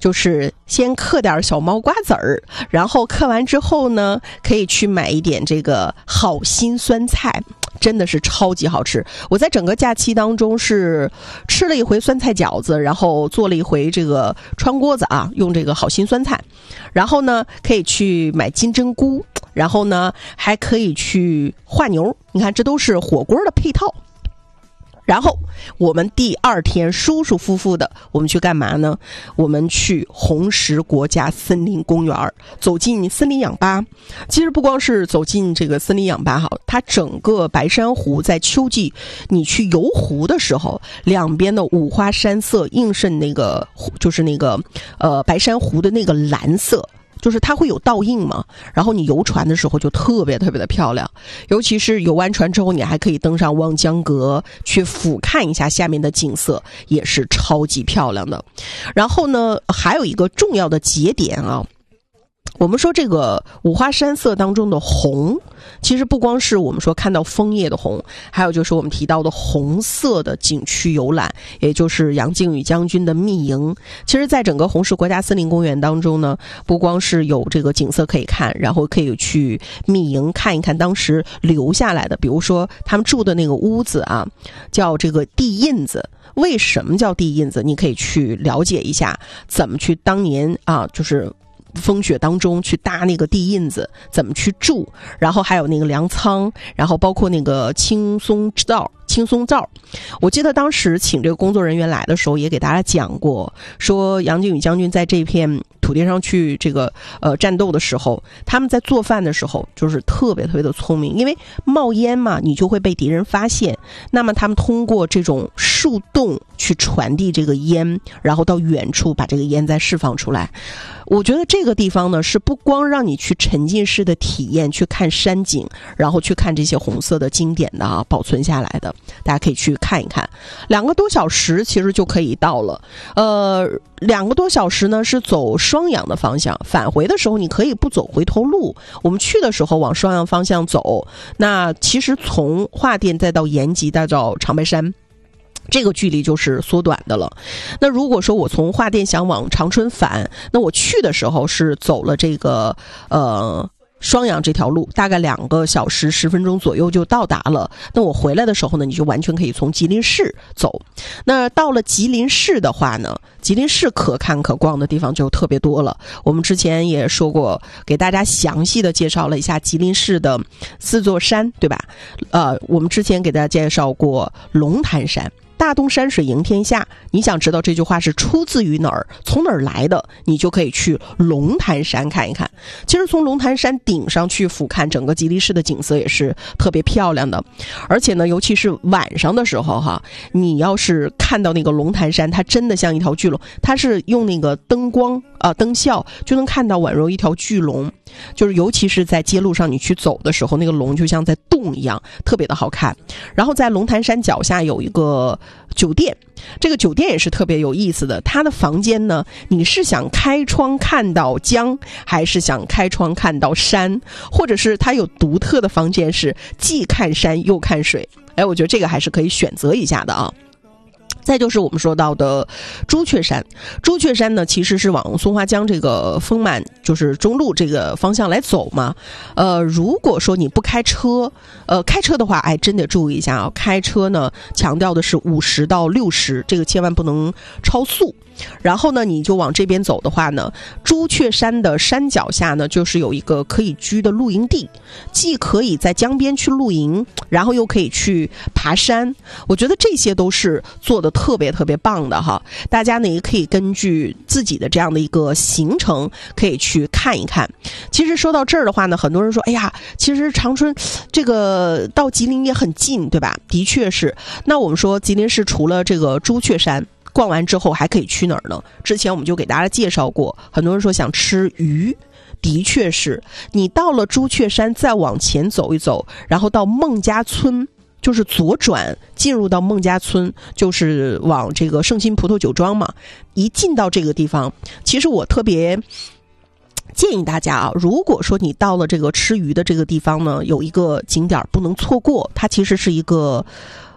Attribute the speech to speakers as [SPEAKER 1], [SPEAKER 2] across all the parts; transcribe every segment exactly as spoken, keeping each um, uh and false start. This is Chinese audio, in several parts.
[SPEAKER 1] 就是先嗑点小毛瓜子儿，然后嗑完之后呢，可以去买一点这个好心酸菜。真的是超级好吃，我在整个假期当中是吃了一回酸菜饺子，然后做了一回这个川锅子啊，用这个好心酸菜，然后呢可以去买金针菇，然后呢还可以去化牛，你看这都是火锅的配套。然后我们第二天舒舒服服的，我们去干嘛呢？我们去红石国家森林公园，走进森林氧吧。其实不光是走进这个森林氧吧哈，它整个白山湖在秋季你去游湖的时候，两边的五花山色映衬那个就是那个呃白山湖的那个蓝色。就是它会有倒映嘛，然后你游船的时候就特别特别的漂亮，尤其是游完船之后，你还可以登上望江阁去俯瞰一下下面的景色，也是超级漂亮的。然后呢，还有一个重要的节点啊，我们说这个五花山色当中的红，其实不光是我们说看到枫叶的红，还有就是我们提到的红色的景区游览，也就是杨靖宇将军的密营。其实在整个红石国家森林公园当中呢，不光是有这个景色可以看，然后可以去密营看一看当时留下来的，比如说他们住的那个屋子啊，叫这个地印子。为什么叫地印子？你可以去了解一下怎么去当年啊，就是风雪当中去搭那个地印子，怎么去住，然后还有那个粮仓，然后包括那个青松灶青松灶。我记得当时请这个工作人员来的时候也给大家讲过，说杨靖宇将军在这片土地上去这个呃战斗的时候，他们在做饭的时候就是特别特别的聪明，因为冒烟嘛，你就会被敌人发现，那么他们通过这种树洞去传递这个烟，然后到远处把这个烟再释放出来。我觉得这个地方呢，是不光让你去沉浸式的体验，去看山景，然后去看这些红色的经典的啊保存下来的，大家可以去看一看。两个多小时其实就可以到了，呃，两个多小时呢是走双阳的方向，返回的时候你可以不走回头路。我们去的时候往双阳方向走，那其实从桦甸再到延吉再到长白山，这个距离就是缩短的了。那如果说我从桦甸想往长春返，那我去的时候是走了这个呃双阳这条路，大概两个小时十分钟左右就到达了。那我回来的时候呢，你就完全可以从吉林市走。那到了吉林市的话呢，吉林市可看可逛的地方就特别多了。我们之前也说过，给大家详细的介绍了一下吉林市的四座山，对吧？呃，我们之前给大家介绍过龙潭山。大东山水迎天下，你想知道这句话是出自于哪儿，从哪儿来的，你就可以去龙潭山看一看。其实从龙潭山顶上去俯瞰整个吉林市的景色也是特别漂亮的，而且呢，尤其是晚上的时候哈，你要是看到那个龙潭山，它真的像一条巨龙，它是用那个灯光啊、呃、灯效就能看到宛如一条巨龙，就是尤其是在街路上你去走的时候，那个龙就像在动一样，特别的好看。然后在龙潭山脚下有一个酒店，这个酒店也是特别有意思的。它的房间呢，你是想开窗看到江，还是想开窗看到山，或者是它有独特的房间是既看山又看水。哎，我觉得这个还是可以选择一下的啊。再就是我们说到的朱雀山，朱雀山呢其实是往松花江这个丰满就是中路这个方向来走嘛。呃，如果说你不开车，呃，开车的话，哎，真得注意一下啊。开车呢，强调的是五十到六十，这个千万不能超速。然后呢，你就往这边走的话呢，朱雀山的山脚下呢，就是有一个可以居的露营地，既可以在江边去露营，然后又可以去爬山。我觉得这些都是做的特别特别棒的哈。大家呢也可以根据自己的这样的一个行程，可以去看一看。其实说到这儿的话呢，很多人说，哎呀，其实长春这个到吉林也很近，对吧？的确是。那我们说吉林市除了这个朱雀山逛完之后还可以去哪儿呢？之前我们就给大家介绍过，很多人说想吃鱼，的确是。你到了朱雀山再往前走一走，然后到孟家村，就是左转进入到孟家村，就是往这个圣心葡萄酒庄嘛。一进到这个地方，其实我特别建议大家啊，如果说你到了这个吃鱼的这个地方呢，有一个景点不能错过，它其实是一个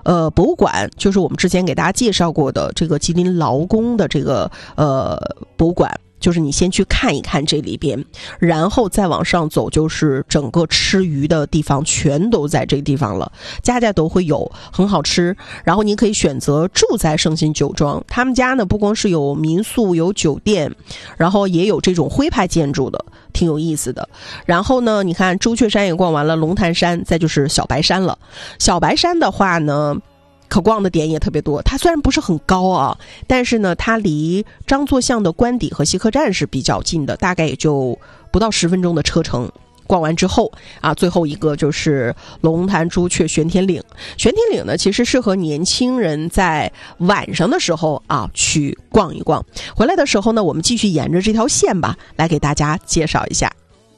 [SPEAKER 1] 呃博物馆，就是我们之前给大家介绍过的这个吉林劳宫的这个呃博物馆。就是你先去看一看这里边，然后再往上走，就是整个吃鱼的地方全都在这个地方了，家家都会有，很好吃。然后你可以选择住在盛鑫酒庄，他们家呢不光是有民宿有酒店，然后也有这种徽派建筑的，挺有意思的。然后呢你看朱雀山也逛完了，龙潭山，再就是小白山了。小白山的话呢可逛的点也特别多，它虽然不是很高啊，但是呢它离张作巷的官邸和西客站是比较近的，大概也就不到十分钟的车程。逛完之后啊，最后一个就是龙潭朱雀玄天岭。玄天岭呢其实适合年轻人在晚上的时候啊去逛一逛。回来的时候呢我们继续沿着这条线吧，来给大家介绍一下。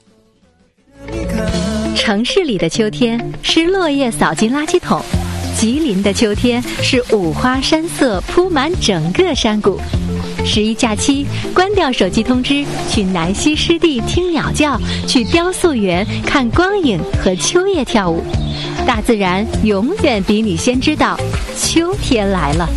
[SPEAKER 2] 城市里的秋天是落叶扫进垃圾桶，吉林的秋天是五花山色铺满整个山谷。十一假期，关掉手机通知，去南溪湿地听鸟叫，去雕塑园看光影和秋叶跳舞。大自然永远比你先知道秋天来了。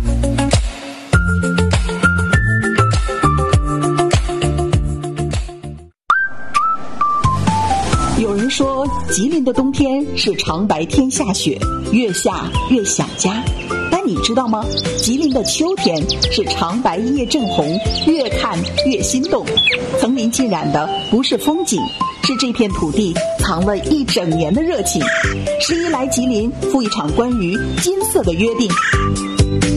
[SPEAKER 3] 有人说吉林的冬天是长白天下雪，越下越想家。但你知道吗？吉林的秋天是长白夜正红，越看越心动。层林尽染的不是风景，是这片土地藏了一整年的热情。十一来吉林，赴一场关于金色的约定。